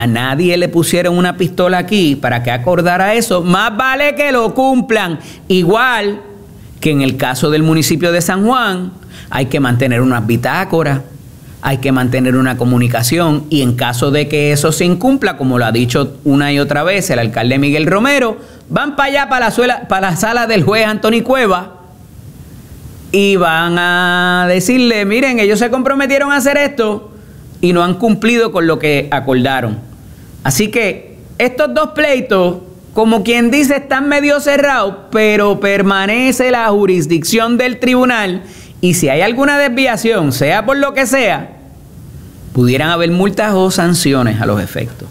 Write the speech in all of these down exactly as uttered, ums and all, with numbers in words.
a nadie le pusieron una pistola aquí para que acordara eso. Más vale que lo cumplan. Igual que en el caso del municipio de San Juan, hay que mantener unas bitácoras, hay que mantener una comunicación, y en caso de que eso se incumpla, como lo ha dicho una y otra vez el alcalde Miguel Romero, van para allá, para la, suela, para la sala del juez Anthony Cueva, y van a decirle, miren, ellos se comprometieron a hacer esto y no han cumplido con lo que acordaron. Así que estos dos pleitos, como quien dice, están medio cerrados, pero permanece la jurisdicción del tribunal, y si hay alguna desviación, sea por lo que sea, pudieran haber multas o sanciones a los efectos.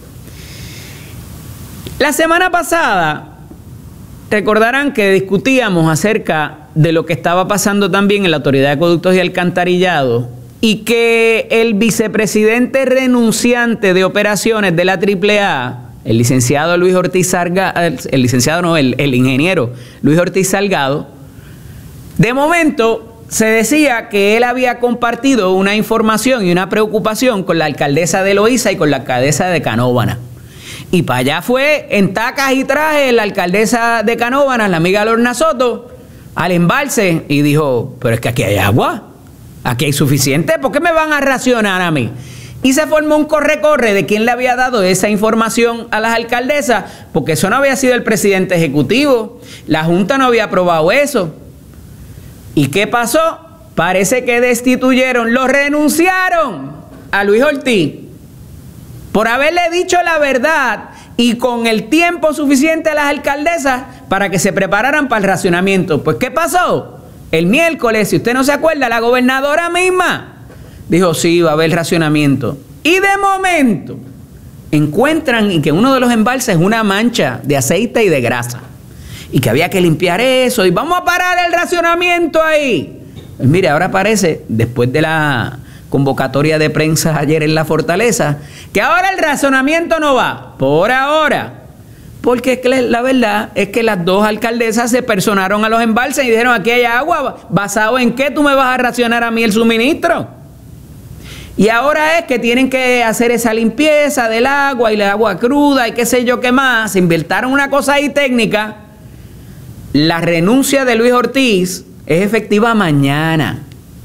La semana pasada, recordarán que discutíamos acerca de lo que estaba pasando también en la Autoridad de Acueductos y Alcantarillado, y que el vicepresidente renunciante de operaciones de la triple A, el licenciado Luis Ortiz Salgado, el licenciado no, el, el ingeniero Luis Ortiz Salgado, de momento se decía que él había compartido una información y una preocupación con la alcaldesa de Loíza y con la alcaldesa de Canóvanas. Y para allá fue en tacas y trajes la alcaldesa de Canóvanas, la amiga Lorna Soto, al embalse, y dijo, pero es que aquí hay agua, aquí hay suficiente, ¿por qué me van a racionar a mí? Y se formó un corre-corre de quién le había dado esa información a las alcaldesas, porque eso no había sido el presidente ejecutivo, la Junta no había aprobado eso. ¿Y qué pasó? Parece que destituyeron, lo renunciaron a Luis Ortiz por haberle dicho la verdad y con el tiempo suficiente a las alcaldesas para que se prepararan para el racionamiento. Pues ¿qué pasó? El miércoles, si usted no se acuerda, la gobernadora misma dijo, sí, va a haber racionamiento. Y de momento encuentran y que uno de los embalses es una mancha de aceite y de grasa, y que había que limpiar eso, y vamos a parar el racionamiento ahí. Pues mire, ahora parece, después de la convocatoria de prensa ayer en la Fortaleza, que ahora el racionamiento no va, por ahora. Porque es que la verdad es que las dos alcaldesas se personaron a los embalses y dijeron, aquí hay agua, ¿basado en qué tú me vas a racionar a mí el suministro? Y ahora es que tienen que hacer esa limpieza del agua y la agua cruda y qué sé yo qué más. Se inventaron una cosa ahí técnica. La renuncia de Luis Ortiz es efectiva mañana.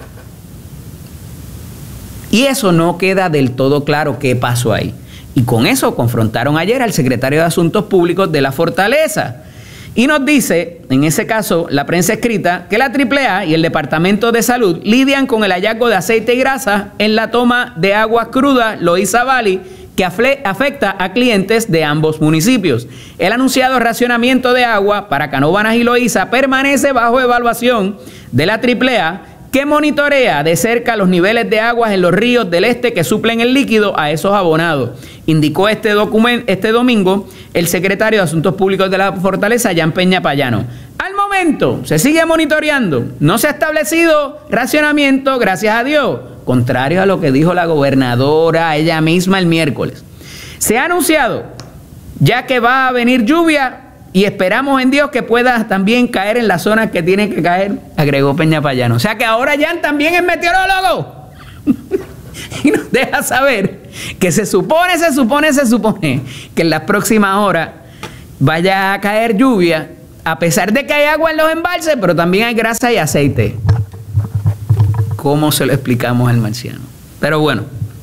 Y eso no queda del todo claro qué pasó ahí. Y con eso confrontaron ayer al secretario de Asuntos Públicos de la Fortaleza. Y nos dice, en ese caso, la prensa escrita, que la triple A y el Departamento de Salud lidian con el hallazgo de aceite y grasa en la toma de aguas crudas Loíza Valley, que afecta a clientes de ambos municipios. El anunciado racionamiento de agua para Canóvanas y Loíza permanece bajo evaluación de la triple A, que monitorea de cerca los niveles de aguas en los ríos del este que suplen el líquido a esos abonados. Indicó este, este domingo el secretario de Asuntos Públicos de la Fortaleza, Jan Peña Payano. Al momento se sigue monitoreando, no se ha establecido racionamiento, gracias a Dios, contrario a lo que dijo la gobernadora ella misma el miércoles. Se ha anunciado ya que va a venir lluvia y esperamos en Dios que pueda también caer en las zonas que tiene que caer, agregó Peña Payano. O sea que ahora Jan también es meteorólogo. Y nos deja saber que se supone, se supone, se supone que en las próximas horas vaya a caer lluvia, a pesar de que hay agua en los embalses, pero también hay grasa y aceite. ¿Cómo se lo explicamos al marciano? Pero bueno,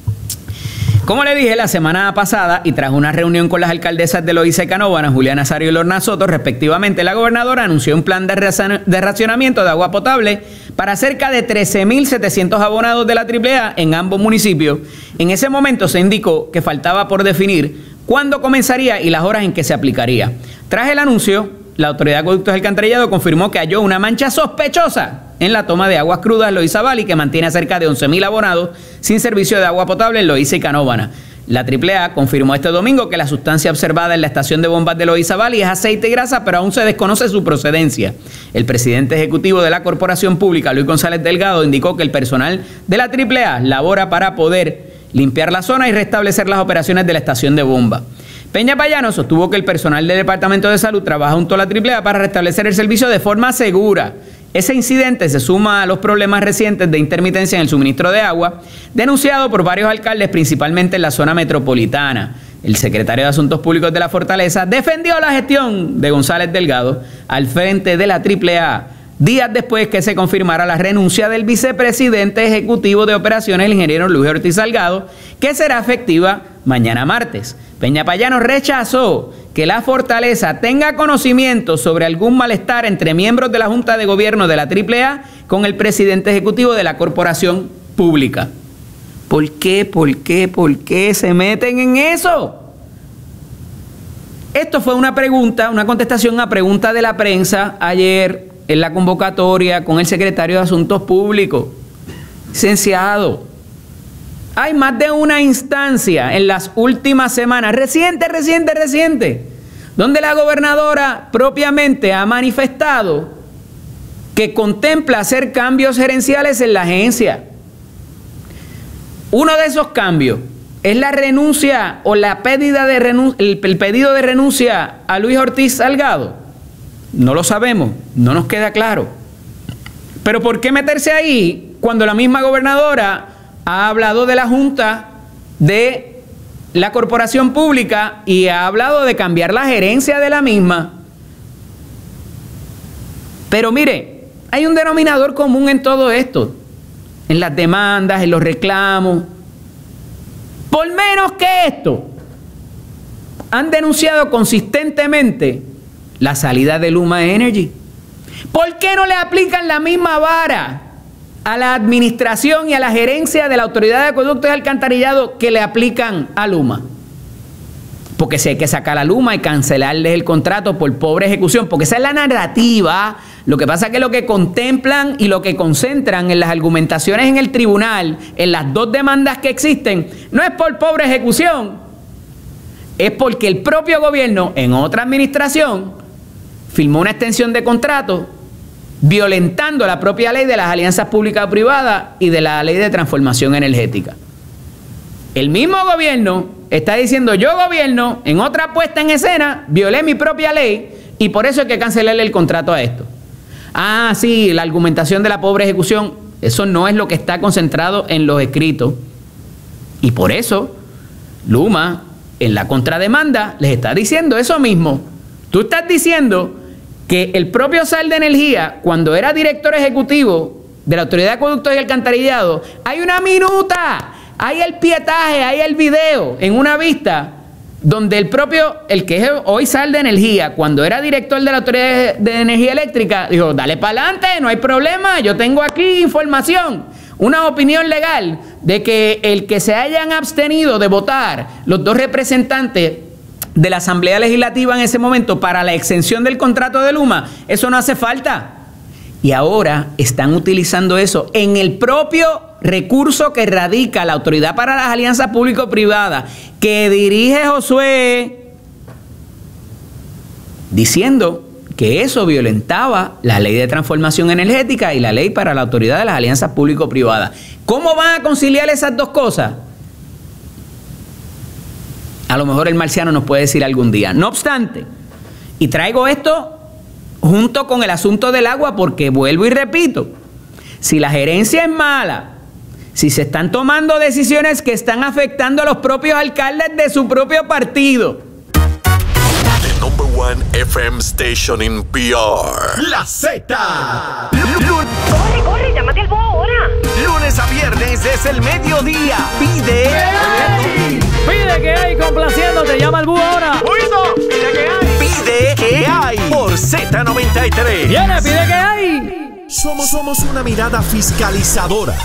como le dije la semana pasada y tras una reunión con las alcaldesas de Loíza y Canóvanas, Julia Nazario y Lorna Soto, respectivamente, la gobernadora anunció un plan de racionamiento de agua potable para cerca de trece mil setecientos abonados de la triple A en ambos municipios. En ese momento se indicó que faltaba por definir cuándo comenzaría y las horas en que se aplicaría. Tras el anuncio, la Autoridad de Acueductos y Alcantarillado confirmó que halló una mancha sospechosa en la toma de aguas crudas Loíza Valley, que mantiene a cerca de once mil abonados sin servicio de agua potable en Loíza y Canóvanas. La triple A confirmó este domingo que la sustancia observada en la estación de bombas de Loíza Valley es aceite y grasa, pero aún se desconoce su procedencia. El presidente ejecutivo de la Corporación Pública, Luis González Delgado, indicó que el personal de la triple A labora para poder limpiar la zona y restablecer las operaciones de la estación de bomba. Peña Payano sostuvo que el personal del Departamento de Salud trabaja junto a la triple A para restablecer el servicio de forma segura. Ese incidente se suma a los problemas recientes de intermitencia en el suministro de agua, denunciado por varios alcaldes, principalmente en la zona metropolitana. el secretario de Asuntos Públicos de la Fortaleza, defendió la gestión de González Delgado al frente de la triple A, días después que se confirmara la renuncia del vicepresidente ejecutivo de operaciones, el ingeniero Luis Ortiz Salgado, que será efectiva mañana martes. Peña Payano rechazó que la Fortaleza tenga conocimiento sobre algún malestar entre miembros de la Junta de Gobierno de la triple A con el presidente ejecutivo de la corporación pública. ¿Por qué? ¿Por qué? ¿Por qué se meten en eso? Esto fue una pregunta, una contestación a pregunta de la prensa ayer en la convocatoria con el secretario de Asuntos Públicos. Licenciado, hay más de una instancia en las últimas semanas, reciente, reciente, reciente, donde la gobernadora propiamente ha manifestado que contempla hacer cambios gerenciales en la agencia. Uno de esos cambios es la renuncia o la pérdida de renun- el, el pedido de renuncia a Luis Ortiz Salgado. No lo sabemos, no nos queda claro. Pero ¿por qué meterse ahí cuando la misma gobernadora ha hablado de la Junta de la Corporación Pública y ha hablado de cambiar la gerencia de la misma? Pero mire, hay un denominador común en todo esto, en las demandas, en los reclamos. Por menos que esto, han denunciado consistentemente la salida de Luma Energy. ¿Por qué no le aplican la misma vara a la administración y a la gerencia de la Autoridad de Acueductos y Alcantarillado que le aplican a Luma? Porque si hay que sacar a Luma y cancelarles el contrato por pobre ejecución, porque esa es la narrativa. Lo que pasa es que lo que contemplan y lo que concentran en las argumentaciones en el tribunal, en las dos demandas que existen, no es por pobre ejecución, es porque el propio gobierno en otra administración firmó una extensión de contrato violentando la propia ley de las alianzas públicas privadas y de la ley de transformación energética. El mismo gobierno está diciendo: yo gobierno, en otra puesta en escena, violé mi propia ley y por eso hay que cancelarle el contrato a esto. Ah, sí, la argumentación de la pobre ejecución, eso no es lo que está concentrado en los escritos. Y por eso, Luma, en la contrademanda, les está diciendo eso mismo. Tú estás diciendo que el propio Sal de Energía, cuando era director ejecutivo de la Autoridad de Acueductos y Alcantarillado, hay una minuta, hay el pietaje, hay el video en una vista donde el propio, el que es hoy Sal de Energía, cuando era director de la Autoridad de Energía Eléctrica, dijo: dale para adelante, no hay problema, yo tengo aquí información, una opinión legal de que el que se hayan abstenido de votar los dos representantes de la Asamblea Legislativa en ese momento para la exención del contrato de Luma, eso no hace falta. Y ahora están utilizando eso en el propio recurso que radica la Autoridad para las Alianzas Público-Privadas, que dirige Josué, diciendo que eso violentaba la ley de transformación energética y la ley para la Autoridad de las Alianzas Público-Privadas. ¿Cómo van a conciliar esas dos cosas? A lo mejor el marciano nos puede decir algún día. No obstante, y traigo esto junto con el asunto del agua porque vuelvo y repito, si la gerencia es mala, si se están tomando decisiones que están afectando a los propios alcaldes de su propio partido. The number one F M station in P R. La Z. Corre, corre, llámate al búho ahora. Lunes a viernes es el mediodía. Pide. ¡Ey! Pide que hay, complaciéndote, llama al búho ahora. ¡Oído! Pide que hay. Pide que hay por Z noventa y tres. Viene, pide que hay. Somos, somos una mirada fiscalizadora